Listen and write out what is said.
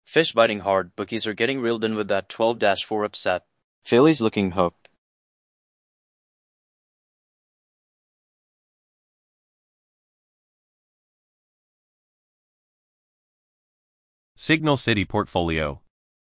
Fish biting hard, bookies are getting reeled in with that 12-4 upset. Phillies looking hooked. Signal City Portfolio.